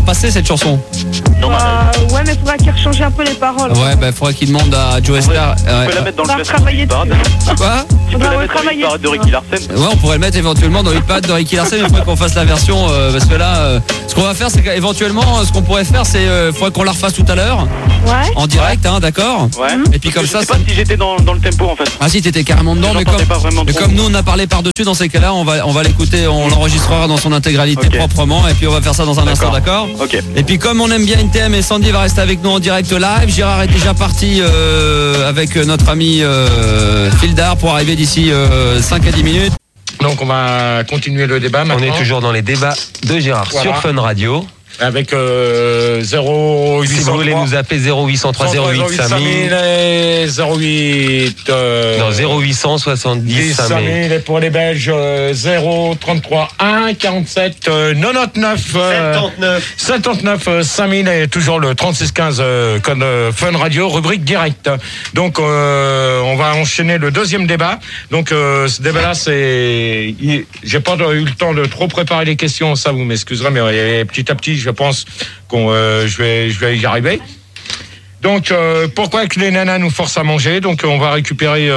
repasser cette chanson. Ouais, mais faudra qu'il rechange un peu les paroles. Ouais, bah faudrait qu'il demande à Joe Star. Tu peux la mettre dans le classement travailler de parade. Quoi? Tu peux la mettre dans le parade de Ricky Larsen. Ouais, on pourrait le mettre éventuellement dans l'Hitpad de Ricky Larsen, mais il faudrait qu'on fasse la version parce que là, ce qu'on va faire, c'est qu'éventuellement, ce qu'on pourrait faire, c'est faudrait qu'on la refasse tout à l'heure. Ouais. En direct, hein, d'accord. Ouais. Et puis comme je ça, sais pas si j'étais dans le tempo en fait. Ah si, t'étais carrément dedans, mais J'entendais pas vraiment trop. comme nous on a parlé par-dessus, dans ces cas-là, on va l'écouter, on l'enregistrera dans son intégralité Ok. proprement, et puis on va faire ça dans un instant, d'accord? Ok. Et puis comme on aime bien NTM et Sandy va rester avec nous en direct live, Gérard est déjà parti avec notre ami Fildar pour arriver d'ici 5 à 10 minutes. Donc on va continuer le débat maintenant. On est toujours dans les débats de Gérard Voilà. sur Fun Radio. Avec 0803. Si vous voulez nous appeler 0803 08 5000. 08 Non, 0800 70 5000. Et pour les Belges 033 1 47 99 79 5000 et toujours le 3615 code Fun Radio rubrique direct. Donc on va enchaîner le deuxième débat. Donc ce débat là j'ai pas eu le temps de trop préparer les questions, ça vous m'excuserez, mais petit à petit je pense qu'on je vais y arriver. Donc pourquoi que les nanas nous forcent à manger? Donc on va récupérer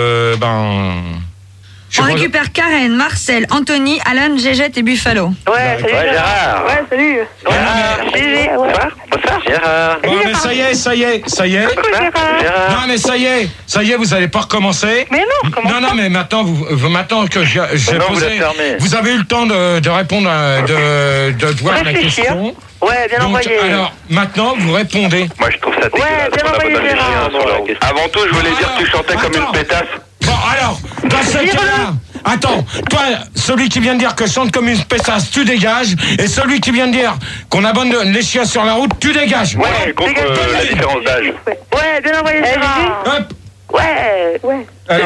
On récupère Karen, Marcel, Anthony, Alan, Gégette et Buffalo. Ouais, salut Gérard. Ouais, salut. Bonsoir Gérard. Bon, mais ça y est. Coucou Gérard. Non mais ça y est, vous allez pas recommencer. Mais non, comment Non, mais maintenant, maintenant que j'ai Non, vous posé, l'avez fermé. vous avez eu le temps de répondre, de voir la Réfléchir. question. Ouais, bien Donc, envoyé. alors, maintenant, vous répondez. Moi je trouve ça dégueulasse. bien qu'on a envoyé, pas donné Gérard. rien sur la question. Avant tout, je voulais dire que tu chantais comme une pétasse. Bon, alors, dans ce cas-là, attends, toi, celui qui vient de dire que je chante comme une pétasse, tu dégages. Et celui qui vient de dire qu'on abandonne les chiens sur la route, tu dégages. Ouais, contre la différence d'âge. Ouais, bien envoyé Gérard. Hop. Ouais. Alors,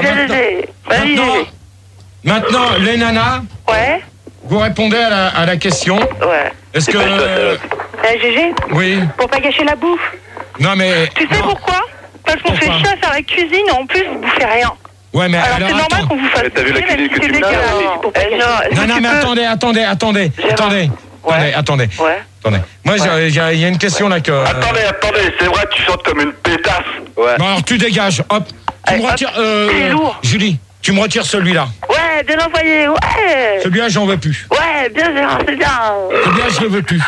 maintenant, les nanas, Ouais. vous répondez à la question. Ouais. Est-ce que... Gégé, oui. pour pas gâcher la bouffe. Non, mais... Tu sais non. pourquoi? Parce qu'on fait Pourquoi chier à faire la cuisine et en plus vous bouffez rien. Ouais, mais Alors alors c'est normal attends. qu'on vous fasse Mais t'as vu la cuisiner, cuisine que même si tu c'est me dégueulasse. donnes, Pour pas gâcher. Est-ce Non, que mais tu peux- attendez. Attendez. Ouais. Moi, il y a une question là que... Attendez, c'est vrai, tu chantes comme une pétasse. Ouais. Bon, alors tu dégages, hop. Tu me Hop, retires... c'est lourd. Julie, tu me retires celui-là. Ouais, bien envoyé, ouais. Celui-là, j'en veux plus. Ouais, bien Gérard, c'est bien. Celui-là, je le veux plus.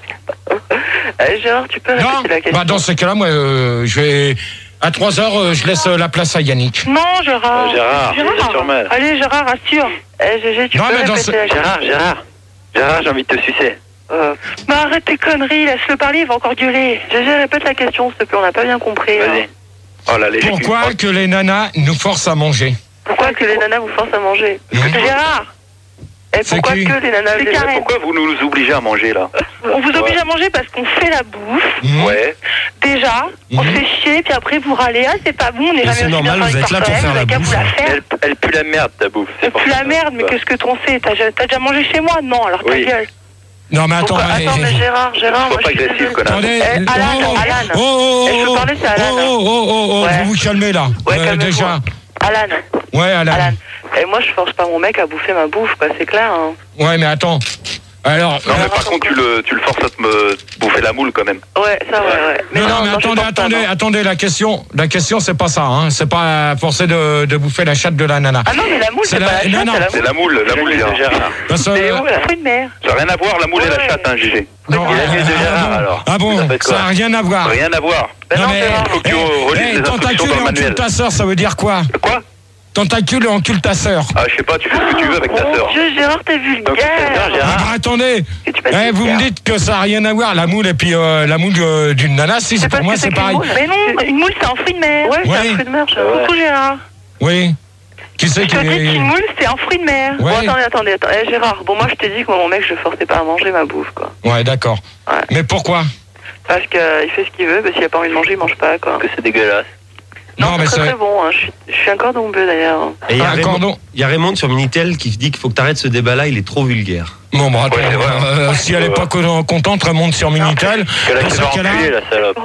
Gérard, tu peux Non, répéter la question? dans ce cas-là, moi, je vais... À 3h, je laisse la place à Yannick. Non, Gérard. Gérard, Gérard. Allez, Gérard, rassure. Gégé, tu Non, peux mais dans répéter ce- la question? Gérard, j'ai envie de te sucer. Mais arrête tes conneries, laisse-le parler, il va encore gueuler. Gégé, répète la question, s'il te plaît, on n'a pas bien compris. Vas-y. Oh là, les Pourquoi que les nanas nous forcent à manger? Pourquoi que les nanas vous forcent à manger? Gérard. Et C'est pourquoi qui que les nanas... C'est Karen. Pourquoi vous nous obligez à manger là? On vous oblige à manger parce qu'on fait la bouffe. Ouais. Déjà, on se fait chier, puis après vous râlez, ah c'est pas bon, on n'est jamais c'est aussi normal, bien vous êtes là par pour faire la vous avez qu'à bouffe. vous la faire. Elle pue la merde ta bouffe. C'est plus la merde, mais qu'est-ce que t'en sais? T'as déjà mangé chez moi? Non, alors ta Oui. gueule. Non, mais attends, Attends, mais Gérard, Faut moi pas je suis agressif, désolée. connard. Attendez. Alan. Oh, Et je veux parler, c'est Alan. Ouais. vous vous calmez là. Ouais, calmez-vous. Déjà. Alan. Ouais, Alan. Alan. Et moi je force pas mon mec à bouffer ma bouffe, quoi, c'est clair. Hein. Ouais, mais attends. Alors... Non, mais par contre, tu le forces à te me bouffer la moule quand même. Ouais, ça ouais. Non, mais je force pas, non. attendez, la question, c'est pas ça, hein. C'est pas forcer de bouffer la chatte de la nana. Ah non, mais la moule, c'est pas la chatte, non, c'est C'est la moule de Gérard. Parce que- C'est où la fruit de mer? Ça n'a rien à voir, la moule et la Ouais. chatte, hein, Gégé. Non, Il a mis de Gérard, alors. Ah bon, Vous faites ça quoi? n'a rien à voir. Rien à voir. Ben non, mais, Gérard. Faut que tu relises les instructions tentacule dans le et manuel. encule ta sœur, ça veut dire quoi? Quoi? Tentacule et encule ta sœur. Ah, je sais pas, tu fais ce que tu veux avec ta sœur. Gérard, t'es Donc, c'est bien, vulgaire. Gérard. Attendez, Et tu passes vous me vulgaire. dites que ça n'a rien à voir, la moule et puis la moule d'une nana, si, c'est pour moi c'est pareil. Mais non, une moule c'est un fruit de mer. Ouais, c'est Ouais. un fruit de mer. Coucou Gérard. Oui. Qui c'est Je qui te dis qu'une moule c'est un fruit de mer. Ouais. Bon, attendez. Gérard, bon moi je t'ai dit que mon mec je le forçais pas à manger ma bouffe quoi. Ouais, d'accord. Ouais. Mais pourquoi? Parce qu'il fait ce qu'il veut, mais s'il a pas envie de manger, il mange pas quoi. Que c'est dégueulasse. Non, mais c'est très bon, hein. Je suis un cordon bleu d'ailleurs. Et il y a Un cordon. Raymond sur Minitel qui dit qu'il faut que tu arrêtes ce débat-là, il est trop vulgaire. Bon, bah, attends, Ouais, c'est vrai. si elle est pas contente, remonte sur Minitel. Qu'elle a Dans qui ce va cas-là- enculer, la salope.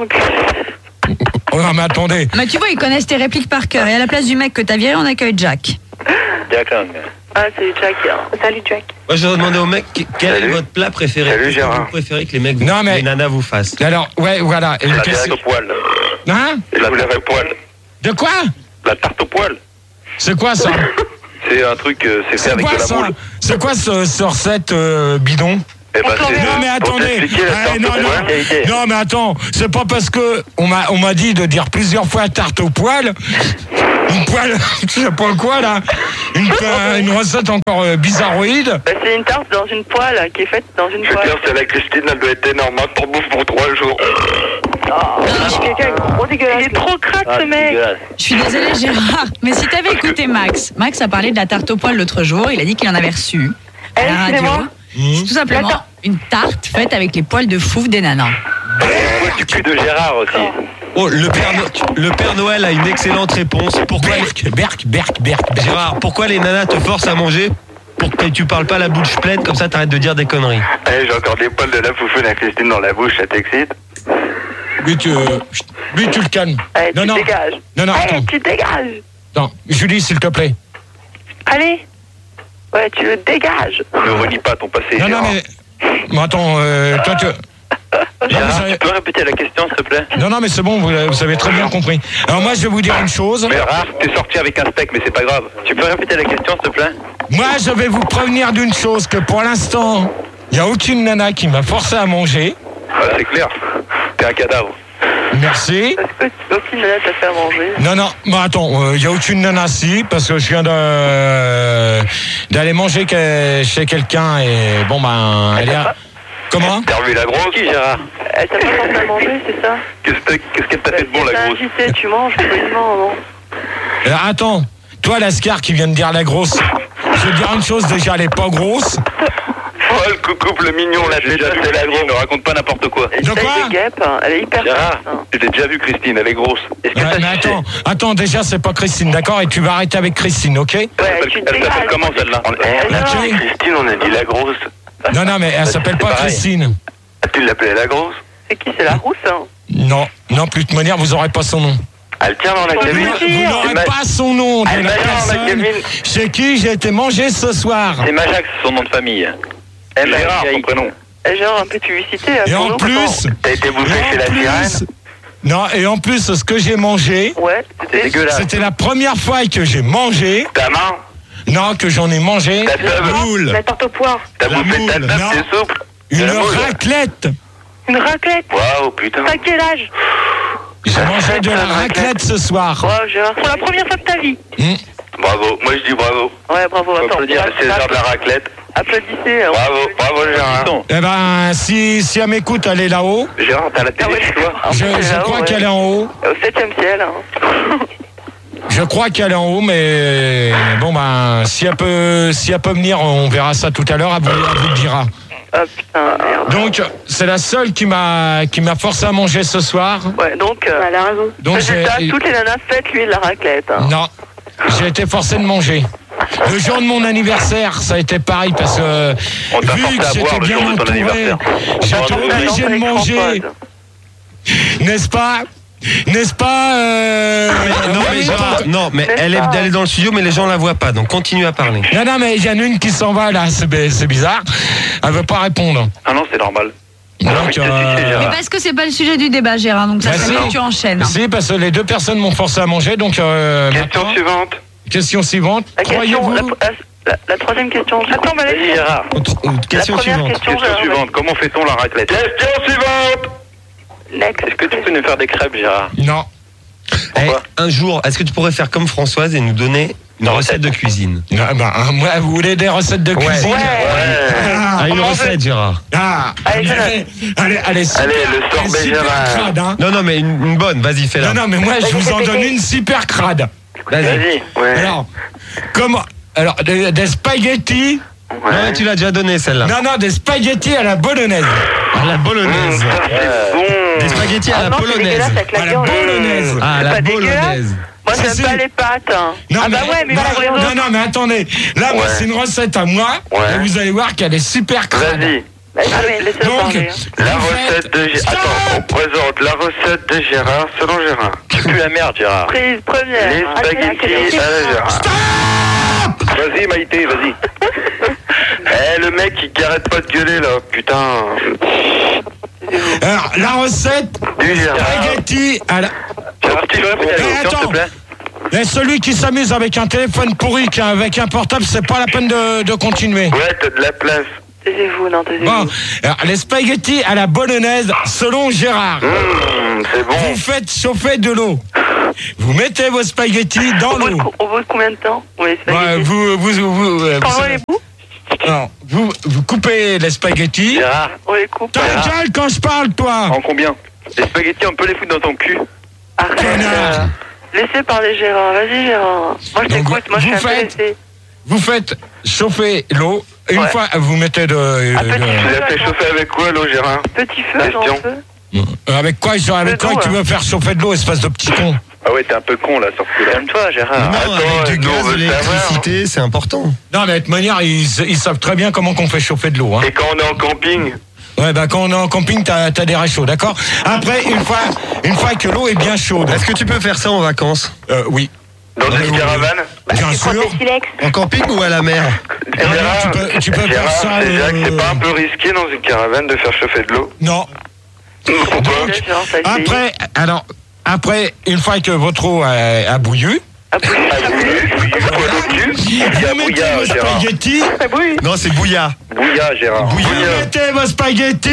Oh, non, mais attendez. Mais tu vois, ils connaissent tes répliques par cœur. Et à la place du mec que t'as viré, on accueille Jack. Jack Lang. Ah, salut Jack. Salut Jack. Moi, je vais demander au mec quel est votre plat préféré. Salut, Qu'est-ce que Gérard. vous préférez que les mecs, Non, mais- les nanas vous fassent. Alors, ouais, voilà. Et La une tarte question- au poil. Hein? La tarte au poil. De quoi? La tarte au poil. C'est quoi ça? C'est un truc, c'est fait C'est avec quoi de la ça? moule. C'est quoi ce recette bidon? Eh ben, c'est Non mais pour attendez, t'expliquer la tarte non, au poil. non mais attends, c'est pas parce que on m'a dit de dire plusieurs fois tarte au poil, une poêle, je sais pas quoi là, une recette encore bizarroïde. Bah, c'est une tarte dans une poêle qui est faite dans une Je veux poêle. dire, c'est la Christine, elle doit être énorme. Hein, pour bouffe pour 3 jours. Il est trop crade ce mec. Je suis désolée Gérard, mais si t'avais écouté Max a parlé de la tarte au poil l'autre jour, il a dit qu'il en avait reçu à la radio. Excusez-moi. C'est tout simplement une tarte faite avec les poils de fouf des nanas. Et du cul de Gérard aussi. Oh, le Père Noël a une excellente réponse. Pourquoi Berk. Gérard, pourquoi les nanas te forcent à manger pour que tu parles pas la bouche pleine, comme ça t'arrêtes de dire des conneries. Allez, j'ai encore des poils de la foufou de la Christine dans la bouche, ça t'excite? Lui tu le calmes. Allez, Non, tu non. dégages. Non, Allez, attends. tu dégages. Non, Julie, s'il te plaît. Allez. Ouais, tu le dégages. Ne relis pas ton passé, Non, Gérard. mais attends, toi tu... Gérard, vous tu peux répéter la question, s'il te plaît? Non, mais c'est bon, vous avez très bien compris. Alors moi, je vais vous dire une chose. Gérard, t'es sorti avec un steak, mais c'est pas grave. Tu peux répéter la question, s'il te plaît? Moi, je vais vous prévenir d'une chose, que pour l'instant, il n'y a aucune nana qui m'a forcé à manger. Ah, c'est clair. T'es un cadavre. Merci. Est-ce que aucune nana t'a fait à manger? Non, mais attends, il n'y a aucune nana si, parce que je viens d'aller manger chez quelqu'un et bon, ben, elle est... Comment? T'as revu la grosse? Qui, Gérard? Elle t'a pas forcé à manger, c'est ça? Qu'est-ce qu'elle t'a fait de bon, la T'as grosse? invité, tu manges, poliment, non? Attends, toi, Lascar qui vient de dire la grosse, je vais te dire une chose, déjà, elle est pas grosse. Oh, le coucouple, le mignon, là, j'ai déjà vu la grosse. Ne raconte pas n'importe quoi. Elle De quoi? taille des guêpes, hein. Elle est hyper Gérard, forte, hein. je l'ai déjà vu, Christine, elle est grosse. Est-ce que Ouais, t'as mais attends, déjà, c'est pas Christine, d'accord? Et tu vas arrêter avec Christine, ok? Ouais, tu Elle s'appelle dégages. comment, celle-là? Laquelle? Christine, on a dit la grosse. Non, mais elle s'appelle pas pareil. Christine. Ah, tu l'appelais la grosse? C'est qui? C'est la rousse, hein? Non, plus de manière, vous aurez pas son nom. Elle tient dans la Faut cabine. le Vous dire. n'aurez pas son nom de Elle la m'a dit dans la personne cabine. chez qui j'ai été manger ce soir. C'est Majax, son nom de famille. Gérard, son prénom. Eh, genre un peu de publicité. Et pour en nous, plus, T'as été bouffé chez la sirène? non, et en plus, ce que j'ai mangé, Ouais, C'est dégueulasse. c'était la première fois que j'ai mangé, Ta main? non, que j'en ai mangé, Ta teub? moule, la tarte au poire. T'as La bouffé ta moule, teub, non. c'est souple? une La moule. raclette. Une raclette. Waouh, putain. T'as quel âge? J'ai mangé de la raclette ce soir. Oh, Gérard, pour la première fois de ta vie. Bravo, moi je dis bravo. Ouais, bravo. Faut Attends, applaudir le César de la raclette. Applaudissez. hein. Bravo Gérard. Eh ben, si elle m'écoute, elle est là-haut. Gérard, t'as la Ah télé ouais. chez toi? Ah, Je c'est là-haut, crois ouais. qu'elle est en haut. Au 7e ciel. Hein. Je crois qu'elle est en haut, mais bon, ben, si elle peut venir, on verra ça tout à l'heure, elle vous le dira. Ah putain, merde. Donc, c'est la seule qui m'a forcé à manger ce soir. Ouais, donc. Elle a raison. Donc, Résultat, toutes les nanas, faites-lui de la raclette. Hein. Non, j'ai été forcé de manger. Le jour de mon anniversaire, ça a été pareil parce que On t'a vu forcé que à boire j'étais le bien jour de ton entouré, anniversaire. j'étais Bravo, obligé de Avec manger, Crampon. n'est-ce pas? Non, mais Gérard, non, mais elle est dans le studio, mais les gens la voient pas, donc continue à parler. Non, mais il y en a une qui s'en va là, c'est bizarre. Elle veut pas répondre. Ah non, c'est normal. Donc, Mais parce que c'est pas le sujet du débat, Gérard, donc ça Bah serait si. que tu enchaînes. si, parce que les deux personnes m'ont forcé à manger, donc Question maintenant, suivante. question suivante. La question, Croyez-vous la troisième question. Attends, mais Vas-y Gérard. Question la première suivante. question, Question Gérard, suivante. Comment fait-on la raclette? Question suivante. Next. Est-ce que tu peux nous faire des crêpes, Gérard? Non. Pourquoi? Un jour, est-ce que tu pourrais faire comme Françoise et nous donner une recette de cuisine? Non, moi, vous voulez des recettes de cuisine? Ah, une On en recette, Gérard. Allez, allez, Allez, le sorbet, super Gérard. crade, hein. Non, mais une bonne, vas-y, fais-la. Non, mais moi, je vous en donne une super crade. Vas-y. Vas-y. Ouais. Alors, des spaghettis. Non, tu l'as déjà donné, celle-là. Non, des spaghettis à la bolognaise. À la bolognaise. Ça, c'est bon. Des spaghettis à la non, c'est polonaise. dégueulasse avec la À la viande. bolognaise. Ah, à C'est la pas dégueulasse. bolognaise. Moi, Si, j'aime si. pas les pâtes. Hein. Non, Ah bah ouais, mais pas pour les autres. non, mais attendez. Là, moi, Ouais. c'est une recette à moi. Ouais. Et vous allez voir qu'elle est super crade. Vas-y. Ah, mais laissez-le Donc, parler. hein. La vous recette de faites- Gérard. Attends, on présente la recette de Gérard selon Gérard. Tu pues la merde, Gérard. Prise première. Les spaghettis à la Gérard. Stop! Vas-y, Maïté, vas-y. Le mec, il arrête pas de gueuler, là. Putain. Alors, la recette, spaghetti à la... Gérard, tu veux répondre à la question, s'il te plaît? Et celui qui s'amuse avec un téléphone pourri, avec un portable, c'est pas la peine de continuer. Ouais, t'as de la place. Taisez-vous, non, taisez-vous. Bon, alors, les spaghettis à la bolognaise, selon Gérard. C'est bon. Vous faites chauffer de l'eau. Vous mettez vos spaghettis dans l'eau. Au bout de combien de temps? Oui, Quand les bouts? Non, vous coupez les spaghettis. Gérard. On les coupe. Ta gueule quand je parle, toi. En combien? Les spaghettis, on peut les foutre dans ton cul. Arrête. Laissez parler Gérard. Vas-y, Gérard. Moi, je t'écoute. Moi, je suis intéressée. Vous faites chauffer l'eau. Une fois, vous mettez Tu l'as fait chauffer avec quoi, l'eau, Gérard? Petit feu, grand feu. Avec quoi tu veux faire chauffer de l'eau, espèce de petit con? Ah ouais, t'es un peu con, là, sur ce coup-là. Calme-toi, Gérard. Non, avec du gaz, de l'électricité, c'est important. Non, mais de toute manière, ils savent très bien comment qu'on fait chauffer de l'eau. Hein. Et quand on est en camping? Ouais, bah quand on est en camping, t'as des réchauds, d'accord? Après, une fois que l'eau est bien chaude. Est-ce que tu peux faire ça en vacances? Oui. Dans une caravane? Bien sûr. En camping ou à la mer? Tu peux faire ça. C'est pas un peu risqué dans une caravane de faire chauffer de l'eau? Non. Donc, après, une fois que votre eau a bouilli, vous mettez vos spaghettis. Non, c'est bouilla. Bouilla, Gérard. Vous mettez vos spaghettis.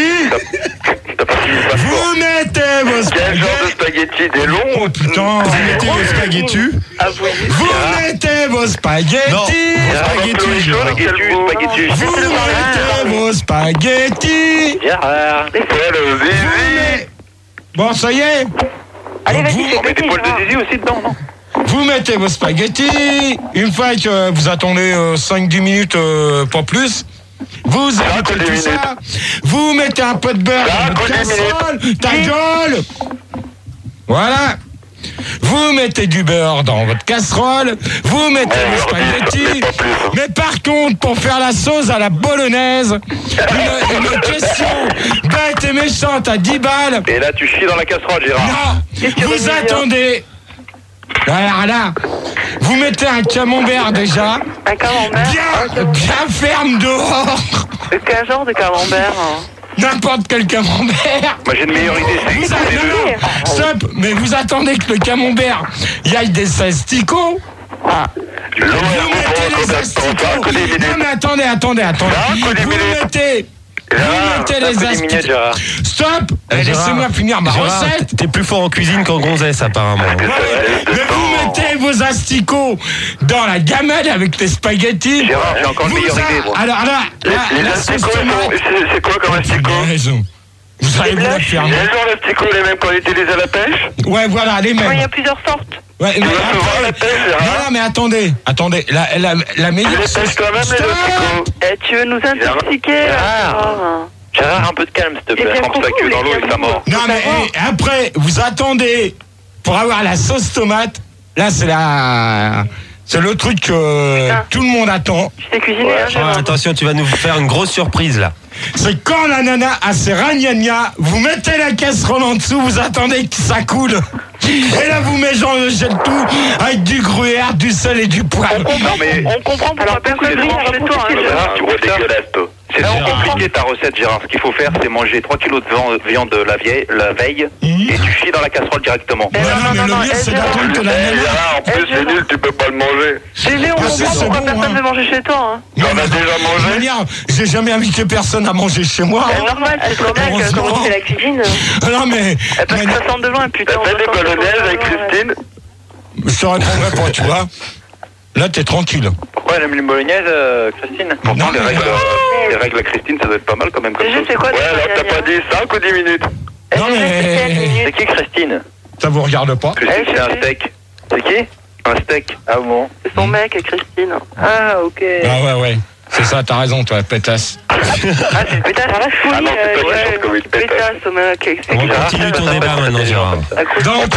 Vous mettez vos spaghettis. Quel genre de spaghettis? Des longs? Oh putain. Vous mettez vos spaghettis. Vous mettez vos spaghettis. Non, Spaghettis. Vous mettez vos spaghettis. Gérard. Bon, ça y est. Allez, vas-y, On met des poils de zizi aussi dedans, non? Vous mettez vos spaghettis. Une fois que vous attendez 5-10 minutes, pas plus, vous ajoutez tout ça. Vous mettez un peu de beurre dans votre casserole. Ta gueule. Voilà. Vous mettez du beurre dans votre casserole. Vous mettez vos spaghettis. Mais par contre, pour faire la sauce à la bolognaise, une question bête et méchante à 10 balles. Et là, tu chies dans la casserole, Gérard. Non, vous attendez. Alors là, vous mettez un camembert déjà. Un camembert? Bien ferme dehors. Quel genre de camembert? N'importe quel camembert. Moi, j'ai une meilleure idée. Stop. Mais vous attendez que le camembert y aille des asticots. Vous mettez les asticots. Non mais attendez. Vous mettez les asticots. Stop. Laissez-moi finir ma recette. T'es plus fort en cuisine qu'en gonzesse apparemment. Mais vous mettez vos asticots dans la gamelle avec les spaghettis. Gérard, j'ai encore une meilleure idée, moi. Alors là, les asticots, c'est quoi comme asticots? Vous allez vous la faire. Les gens l'asticots, les mêmes qu'on utilisait à la pêche? Ouais, voilà, les mêmes. Il y a plusieurs sortes. Ouais, mais souvent la pêche, non, mais attendez, la meilleure. Tu les pêches quand même, les asticots. Tu veux nous intoxiquer? Gérard, un peu de calme, s'il te plaît. Trempe sa queue dans l'eau et ça mord. Non, mais après, vous attendez pour avoir la sauce tomate. Là, c'est le truc que tout le monde attend. Tu sais cuisiner, hein, Gérard? Attention, tu vas nous faire une grosse surprise là. C'est quand la nana a ses ragnagnas, vous mettez la casserole en dessous, vous attendez que ça coule. Et là, vous mélangez tout avec du gruyère, du sel et du poivre. On comprend pourquoi personne ne mange chez toi. Gérard, tu vois dégueulasse, toi. C'est vraiment compliqué ta recette, Gérard. Ce qu'il faut faire, c'est manger 3 kilos de viande la veille et tu chies dans la casserole directement. Non, mais le mieux, c'est d'attendre que la nana... Gérard, en plus, c'est nul, tu peux pas le manger. Bébé, on comprend pourquoi personne ne veut manger chez toi. On a déjà mangé. J'ai jamais invité personne à manger chez moi. C'est normal, c'est ton mec, comment tu fais la cuisine? Non, mais... Parce que ça sent de loin, putain. T'as fait des bolognaise avec Christine? Je te répondrai pas, tu vois. Là, t'es tranquille. Pourquoi elle aime les bolognaise, Christine? Pourtant, les règles à Christine, ça doit être pas mal quand même. Je sais quoi. Ouais, alors t'as pas dit 5 ou 10 minutes? Non, mais... C'est qui Christine? Ça vous regarde pas? Christine, c'est un steak. C'est qui? Un steak. Ah bon? C'est son mec, Christine. Ah, ok. Ah ouais. C'est ça, t'as raison, toi, pétasse. Ah, c'est une pétasse, ça va fouiller. Ah non, c'est pas méchant comme une pétasse. Pétasse, mec. On continue ton débat maintenant, Gérard. Donc,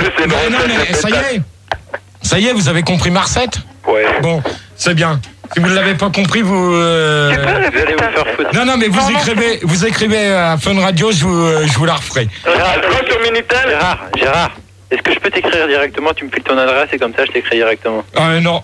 ça y est, vous avez compris ma recette? Ouais. Bon, c'est bien. Si vous ne l'avez pas compris, vous... Vous allez vous faire foutre. Non, mais vous écrivez à Fun Radio, je vous la referai. Sur Minitel. Gérard, est-ce que je peux t'écrire directement? Tu me files ton adresse et comme ça je t'écris directement. Non.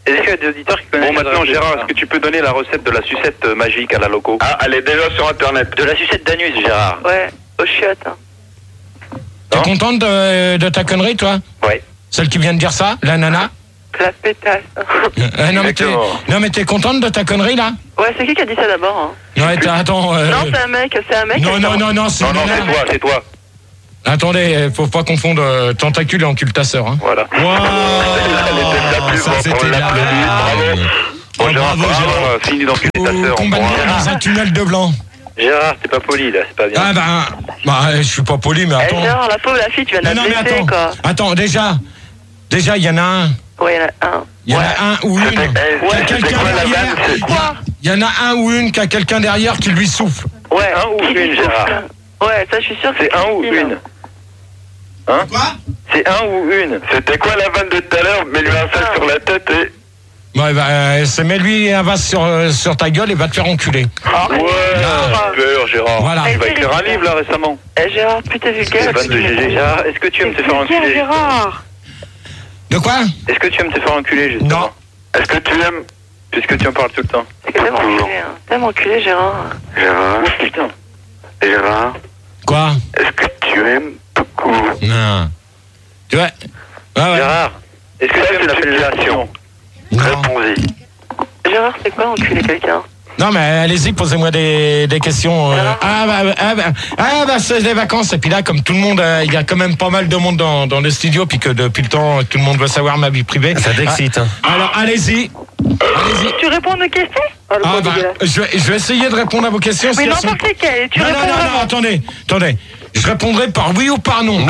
Est-ce qu'il y a des auditeurs qui connaissent? Bon, maintenant, Gérard, est-ce que tu peux donner la recette de la sucette magique à la loco? Ah, elle est déjà sur Internet. De la sucette d'anus, Gérard. Ouais, au chiottes. T'es contente de ta connerie, toi? Ouais. Celle qui vient de dire ça, la nana? La pétasse. Non, mais t'es contente de ta connerie, là? Ouais, c'est qui a dit ça d'abord? Ouais, attends. Non, c'est un mec. Non, c'est c'est toi. Attendez, faut pas confondre tentacule et encule ta sœur. Hein. Voilà. Wow, ça c'était là. Bon, Gérard, fini d'enculer ta sœur. Combattre dans un tunnel de blanc. Gérard, t'es pas poli là, c'est pas bien. Ah bah, je suis pas poli, mais attends. Gérard, la pauvre, la fille, tu viens de la blesser, quoi. Attends, déjà, il y en a un. Ouais, il y en a un. Il y en a un ou une qui a quelqu'un derrière. Il y en a un ou une qui a quelqu'un derrière qui lui souffle. Ouais, un ou une, Gérard. Ouais, ça, je suis sûr que c'est un ou une. Hein? Quoi? C'est un ou une. C'était quoi la vanne de tout à l'heure? Mets-lui un sac sur la tête et... Ouais, bah, mets-lui un vase sur ta gueule et va te faire enculer. Ouais, super, Gérard. Voilà. Tu vas écrire un livre là récemment. Gérard, putain, vulgaire. C'est vanne de GG. Gérard, est-ce que tu aimes te faire enculer? Gérard. De quoi? Est-ce que tu aimes te faire enculer, justement? Non. Est-ce que tu aimes... Puisque tu en parles tout le temps. C'est que t'aimes enculer, hein. T'aimes enculer, Gérard. Gérard. Oh putain. Gérard. Quoi? Est-ce que tu aimes beaucoup? Non. Tu vois? Ouais. Gérard, est-ce que tu aimes la fellation? Réponds-y. Gérard, c'est quoi enculer quelqu'un? Non, mais allez-y, posez-moi des questions. C'est les vacances. Et puis là, comme tout le monde, il y a quand même pas mal de monde dans le studio, puis que depuis le temps, tout le monde veut savoir ma vie privée. Ça t'excite, hein. Alors, allez-y. Tu réponds à nos questions? Je vais essayer de répondre à vos questions. Mais n'importe lesquelles. Tu réponds vraiment. Non, attendez. Je répondrai par oui ou par non. Non,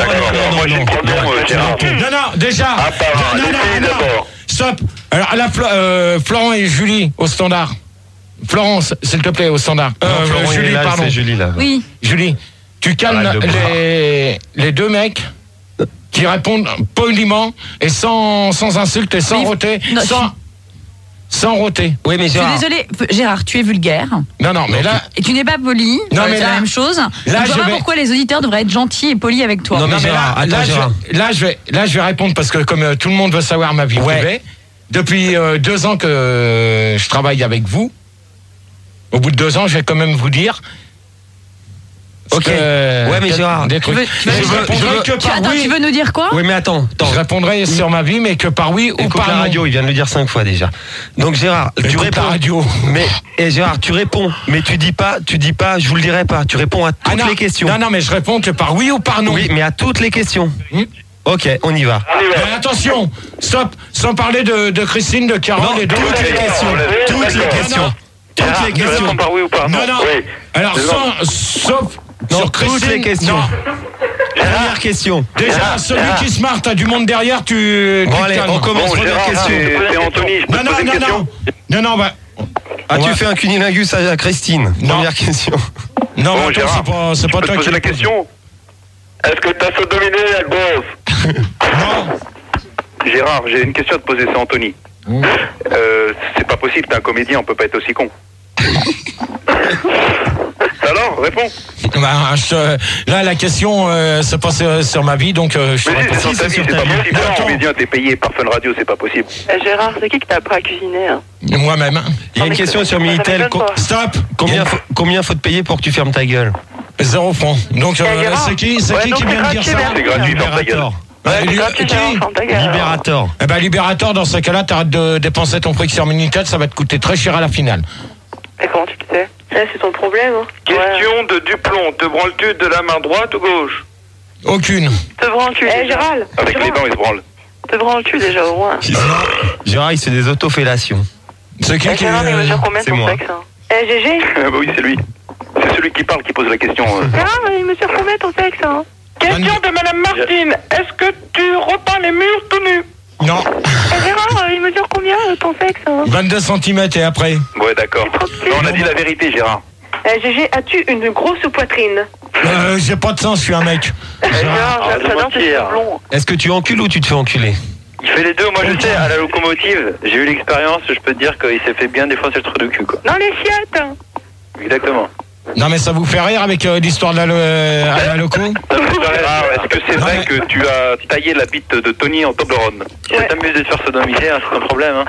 déjà. Non. Stop. Alors, Florent et Julie au standard. Florence, s'il te plaît, au standard. Julie, pardon. C'est Julie, là. Oui. Julie, tu calmes les deux mecs qui répondent poliment et sans insulte et sans roter. Sans roter. Oui, mais Je suis désolée, Gérard, tu es vulgaire. Non, mais là... Et tu n'es pas poli. Non, mais c'est la même chose. Je vois pas pourquoi les auditeurs devraient être gentils et polis avec toi. Non, mais là, je vais répondre parce que comme tout le monde veut savoir ma vie privée, depuis 2 ans que je travaille avec vous, au bout de 2 ans, je vais quand même vous dire... Ok. Ouais, mais Gérard, des trucs. Tu veux nous dire quoi? Oui, mais attends. Je répondrai sur ma vie, mais que par oui ou par non. La radio, il vient de le dire 5 fois déjà. Donc Gérard, tu réponds. La radio. Mais Gérard, tu réponds, mais tu dis pas, je vous le dirai pas. Tu réponds à toutes les questions. Non, mais je réponds que par oui ou par non. Oui, mais à toutes les questions. Ok, on y va. Mais attention, stop, sans parler de Christine, de Carole et de toutes les questions. Toutes les questions. Toutes les questions. Par oui ou par non. Non. Alors sauf sur toutes les questions. Dernière question. Déjà, celui qui se marre, t'as du monde derrière, Bon, allez, on commence première question. C'est Anthony, je peux te poser une question? Non, bah... tu fais un cunilingus à Christine. Première question. Non, bon, Gérard, c'est pas toi qui... poser la question? Est-ce que t'as sodominé la grosse? Non. Gérard, j'ai une question à te poser, c'est Anthony. C'est pas possible, t'es un comédien, on peut pas être aussi con. Alors, réponds. Là, la question se passe sur ma vie, donc je te réponds. C'est sur ta vie, c'est pas possible. T'es un comédien, t'es payé par Fun Radio, c'est pas possible. Gérard, c'est qui t'a appris à cuisiner? Moi-même. Il y a une question sur Minitel. Stop. Combien faut te payer pour que tu fermes ta gueule? 0 francs. Donc, c'est qui vient de dire ça? C'est gratuit, ferme ta gueule. Libérator. Libérator, dans ce cas-là, t'arrêtes de dépenser ton fric sur Minitel, ça va te coûter très cher à la finale. Et comment tu le sais? C'est ton problème. Question de Duplon. Te branles-tu de la main droite ou gauche? Aucune. Te branles-tu? Gérald. Avec les dents, il se branle. Te branles-tu déjà au moins? Gérard, il fait des autofellations. C'est qui Gérard, il mesure combien ton sexe? GG? Bah oui, c'est lui. C'est celui qui parle qui pose la question. Gérard, il mesure combien ton sexe? Question de Madame Martine. Est-ce que tu repeins les murs tout nus? Non. Gérard, il mesure combien ton sexe? 22 cm et après. Ouais, d'accord. On a dit la vérité, Gérard. GG, as-tu une grosse poitrine? J'ai pas de sens, je suis un mec. Gérard, est-ce que tu encules ou tu te fais enculer? Il fait les deux. Moi, je sais, à la locomotive, j'ai eu l'expérience, je peux te dire qu'il s'est fait bien défoncer le trou de cul, quoi. Non, les chiottes. Exactement. Non, mais ça vous fait rire avec l'histoire de la loco? Est-ce que c'est vrai que tu as taillé la bite de Tony en Toblerone? Si ça t'amuse de te faire sodomiser, c'est un problème, hein?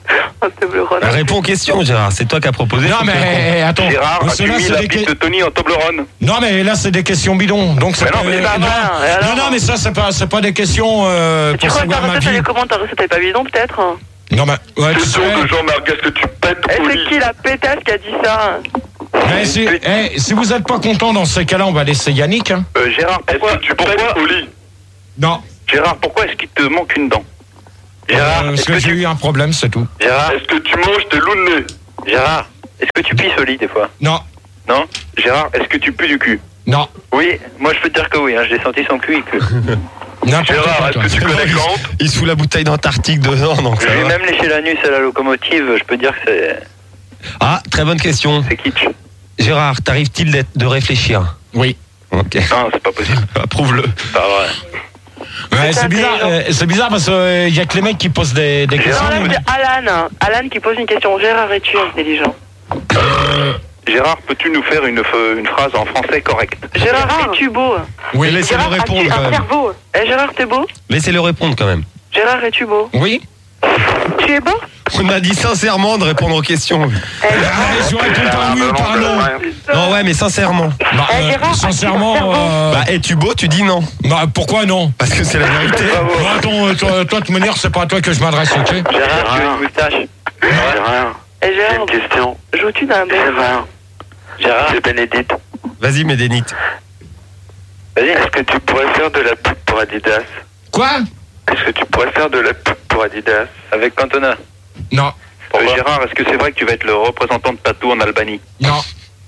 En Toblerone. Réponds aux questions, Gérard. C'est toi qui as proposé. Non, mais attends. Gérard, as-tu mis la bite de Tony en Toblerone? Non, mais là, c'est des questions bidons. Donc, Mais non, mais c'est pas vrai. Non, mais ça, c'est pas des questions. Tu crois que ta recette, elle est comment? Ta recette, elle est pas bidon, peut-être? Non, mais. Ouais, tu sais. Que Jean-Marc, est-ce que tu pètes au lit? C'est qui la pétasse qui a dit ça? Si vous êtes pas content dans ces cas-là, on va laisser Yannick. Hein. Gérard, pourquoi tu pètes au lit? Non. Gérard, pourquoi est-ce qu'il te manque une dent? Gérard, parce que j'ai eu un problème, c'est tout. Gérard, est-ce que tu manges tes loups de nez? Gérard, est-ce que tu pisses au lit des fois? Non. Non? Gérard, est-ce que tu pues du cul? Non. Oui, moi je peux te dire que oui, hein, j'ai senti son cul. Gérard, est-ce que tu connais Kant? Il se fout la bouteille d'Antarctique dedans, donc ça J'ai va. même léché l'anus à la locomotive, je peux dire que c'est... Ah, très bonne question. C'est kitsch. Gérard, t'arrive-t-il de réfléchir? Oui. Ok. Non, c'est pas possible. Approuve-le. Pas vrai. Ouais, c'est bizarre parce qu'il y a que les mecs qui posent des questions. Non, là, c'est Alan qui pose une question. Gérard, es-tu intelligent? Gérard, peux-tu nous faire une phrase en français correcte? Gérard, es-tu beau? Oui, laissez-le Gérard, répondre as-tu quand un même. cerveau? Gérard, t'es beau? Laissez-le répondre quand même. Gérard, es-tu beau? Oui. Tu es beau? On a dit sincèrement de répondre aux questions. Je réponds pas oui ou par non. Non, ouais, mais sincèrement. Gérard, Sincèrement. Bah, es-tu beau? Tu dis non. Bah, pourquoi non? Parce que c'est la vérité. Attends, toi, de toute manière, c'est pas à toi que je m'adresse, ok? Gérard, tu as une moustache? Gérard, Gérard, une question. joues-tu dans un bec? Gérard, c'est Bénédicte. Vas-y, Médénite. Vas-y, est-ce que tu pourrais faire de la pub pour Adidas? Quoi? Est-ce que tu pourrais faire de la pub pour Adidas? Avec Cantona? Non. Gérard, est-ce que c'est vrai que tu vas être le représentant de Patou en Albanie? Non.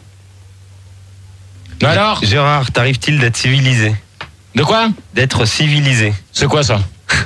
Alors? Gérard, t'arrive-t-il d'être civilisé? De quoi? D'être civilisé. C'est quoi ça?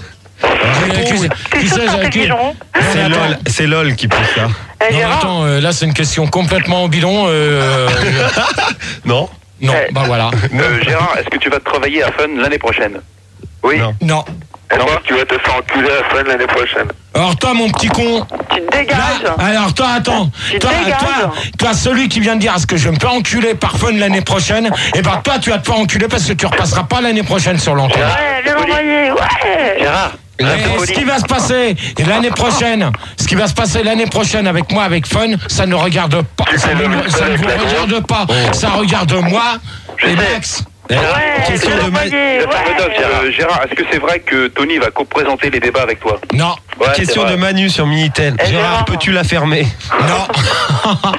C'est LOL qui pousse ça. Non, attends, là c'est une question complètement bidon. Non. Non, bah voilà. Gérard, est-ce que tu vas te travailler à Fun l'année prochaine? Oui. Non. Est-ce que tu vas te faire enculer à Fun l'année prochaine? Alors toi, mon petit con. Tu te dégages. Alors toi, attends. Toi, celui qui vient de dire est-ce que je me fais enculer par Fun l'année prochaine, et ben toi, tu vas te faire enculer parce que tu repasseras pas l'année prochaine sur l'antenne. Ouais, viens l'envoyer, ouais. Gérard. Et ce qui va se passer l'année prochaine avec moi, avec Fun, ça ne regarde pas. Ça ne vous regarde pas. Ça regarde moi et Max. Question de Gérard, est-ce que c'est vrai que Tony va co-présenter les débats avec toi? Non. Ouais, question de Manu sur Minitel. Gérard, peux-tu la fermer? Non.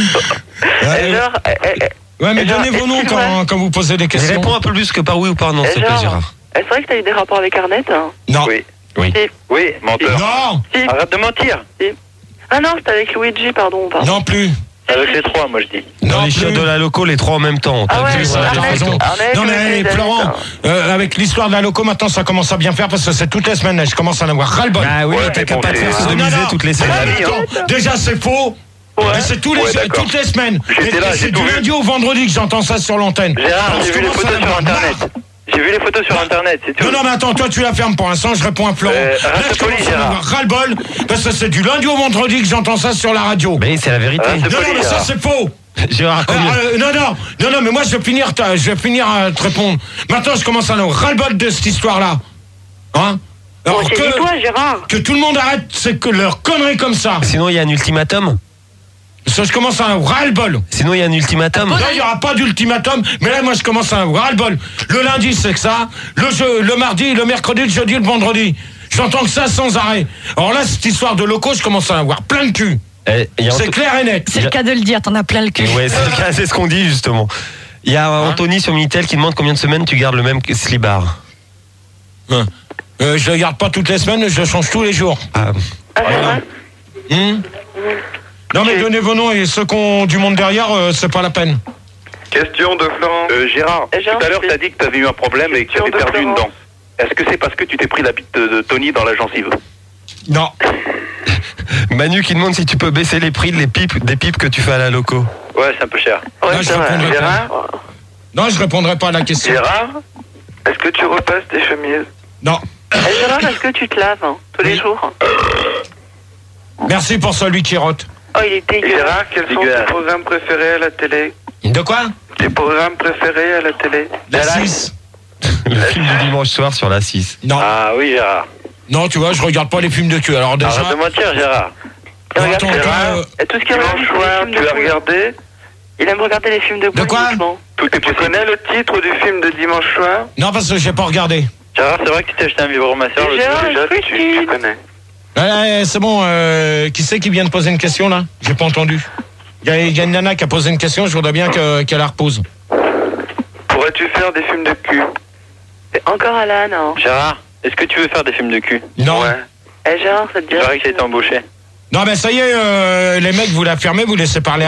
Ouais, mais donnez vos noms quand vous posez des questions. Réponds un peu plus que par oui ou par non, s'il te plaît, Gérard. C'est vrai que t'as eu des rapports avec Arnett? Non. Oui, menteur. Non. Arrête de mentir. Ah non, c'était avec Luigi, pardon. Non plus. Avec les trois, moi je dis. Dans les chiottes de la loco, les trois en même temps. Ah ouais, T'as raison. Non mais Florent, avec l'histoire de la loco, maintenant ça commence à bien faire parce que c'est toutes les semaines. Je commence à en avoir ras-le-bol. Ah oui, t'es capable de faire sodomiser toutes les semaines. Déjà c'est faux. Mais c'est toutes les semaines. C'est du lundi au vendredi que j'entends ça sur l'antenne. Gérard, j'ai vu les photos sur internet. J'ai vu les photos sur internet, c'est tout. Non, mais attends, toi tu la fermes pour l'instant, je réponds à Florent. Là, je commence à avoir ras-le-bol, parce que c'est du lundi au vendredi que j'entends ça sur la radio. Mais c'est la vérité. Non, mais ça c'est faux. Gérard, non, mais moi je vais finir à te répondre. Maintenant je commence à avoir ras-le-bol de cette histoire-là. Hein? Alors toi, Gérard. que tout le monde arrête, c'est que leur connerie comme ça. Sinon il y a un ultimatum. Ça, je commence à avoir ras-le-bol. Sinon il y a un ultimatum. Non, il n'y aura pas d'ultimatum, mais là moi je commence à avoir ras-le-bol. Le lundi c'est que ça, le mardi, le mercredi, le jeudi, le vendredi. J'entends que ça sans arrêt. Alors là, cette histoire de locaux, je commence à avoir plein de cul. C'est clair et net. C'est le cas de le dire, t'en as plein le cul. Ouais, c'est le cas, c'est ce qu'on dit justement. Il y a Anthony sur Minitel qui demande combien de semaines tu gardes le même slibard. Je le garde pas toutes les semaines, je le change tous les jours. Non mais donnez vos noms et ceux qui ont du monde derrière, c'est pas la peine. Question de Florent. Gérard, tout à l'heure t'as dit que t'avais eu un problème et que tu avais perdu une dent. Est-ce que c'est parce que tu t'es pris la bite de Tony dans la gencive? Non. Manu qui demande si tu peux baisser les prix des pipes que tu fais à la loco. Ouais, c'est un peu cher. Ouais, je répondrai pas. Non, je répondrai pas à la question. Gérard, est-ce que tu repasses tes chemises? Non. Gérard, est-ce que tu te laves tous les jours? Merci pour celui qui rote. Oh, il est dégueulasse. Gérard, quels sont tes programmes préférés à la télé? De quoi? Tes programmes préférés à la télé? La 6. Le film du dimanche soir sur la 6. Non. Ah oui, Gérard. Non, tu vois, je regarde pas les films de cul. Alors déjà. Arrête de mentir, Gérard. Il regarde Attends, et tout ce qu'il regarde, Dimanche soir, tu l'as regardé? Il aime regarder les films de De quoi? Tu connais le titre du film de dimanche soir? Non, parce que j'ai pas regardé. Gérard, c'est vrai que tu t'es acheté un vibromasseur le Gérard, déjà, écoute, tu connais. Ouais, c'est bon, qui c'est qui vient de poser une question là? J'ai pas entendu. Il y a une nana qui a posé une question, je voudrais bien qu'elle la repose. Pourrais-tu faire des films de cul? C'est encore Alan, hein. Gérard, est-ce que tu veux faire des films de cul? Non. Ouais. Eh Gérard, ça te dit? Il paraît que j'ai été embauché. Non, mais ça y est, les mecs, vous la fermez, vous laissez parler